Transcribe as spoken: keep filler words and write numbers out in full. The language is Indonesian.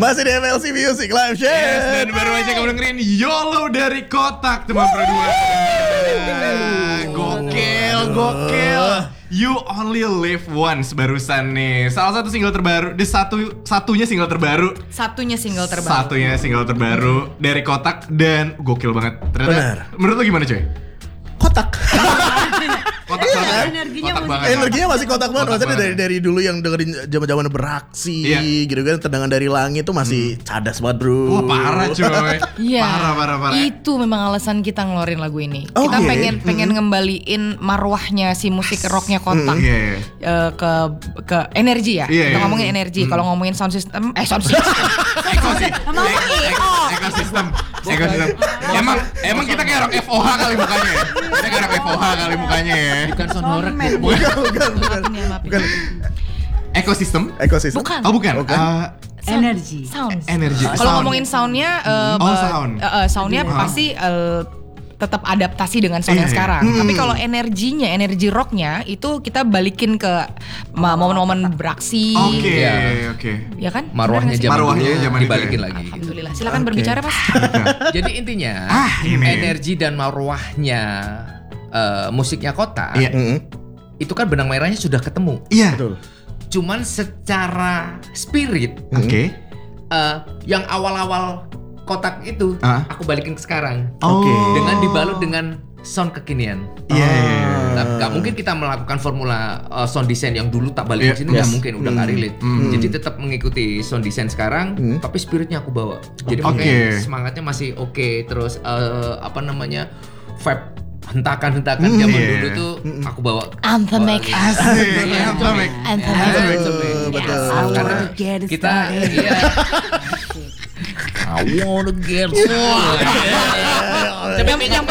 Masih di M L C Music Live Show. Yes, dan baru aja kamu dengerin YOLO dari Kotak teman berdua. Gokil, gokil. You Only Live Once barusan nih. Salah satu single terbaru, di satu satunya single terbaru. Satunya single terbaru. Satunya single terbaru dari Kotak dan gokil banget. Ternyata. Benar. Menurut lo gimana, coy? Kotak. Kotak Iya, banget. energinya Kotak masih- banget. Energinya masih kotak banget. Kotak Maksudnya dari banget. dari dulu yang dengerin zaman-zaman beraksi Iya. gitu kan, tendangan dari langit tuh masih cadas banget, Bro. Wah, parah coy. Iya, Parah, parah, parah. itu memang alasan kita ngeluarin lagu ini. Oke. Kita pengen pengen ngembaliin marwahnya si musik rocknya Kotak Iya, iya. eh, ke ke energi ya. Iya, Kita iya. ngomongin energi. Kalau ngomongin sound system, eh sound system. Ekosi- ek- ek- ekosistem ekosistem emang emang kita kayak rock F O H kali mukanya ya? Kita kayak rock F O H kali mukanya ya. Bukan sound horror. Bukan, bukan, bukan. Maafin ya, maafin. Bukan Ekosistem ekosistem. Bukan. oh bukan, Bukan. Eh, Energi. Sound. energi Kalau Sound. ngomongin soundnya, eh, Oh, eh, sound. eh, eh, soundnya Iya. pasti eh, tetap adaptasi dengan sound Iya, yang iya. sekarang. Tapi kalau energinya, energi rocknya itu kita balikin ke ma- momen-momen beraksi, Oke Iya. oke ya kan? Marwahnya Benar nggak sih? zaman Marwahnya dulu zaman itu dibalikin ya. lagi. gitu. Alhamdulillah. Silakan berbicara, Mas. Jadi intinya Ah, ini. energi dan marwahnya eh, musiknya Kotak Iya. Mm-mm. itu kan benang merahnya sudah ketemu. Iya Betul. Cuman secara spirit oke eh, yang awal-awal Kotak itu Ah. aku balikin ke sekarang oke dengan dibalut dengan sound kekinian. iya iya, iya. Nah, nggak mungkin kita melakukan formula uh, sound design yang dulu tak balik Iya, ke sini nggak yes. mungkin udah nggak relate. Hmm. Jadi tetap mengikuti sound design sekarang, Hmm. tapi spiritnya aku bawa. Jadi Oke. mungkin semangatnya masih oke. Terus uh, apa namanya vibe hentakan-hentakan Hmm, zaman iya. dulu tuh aku bawa. Anthemic. bawa lagi. Asik, Iya, anthemic. Anthemic. Anthemic, anthemic. Betul. Yes. I wanna Karena get it kita started. iya. I wanna get started. Yang, yang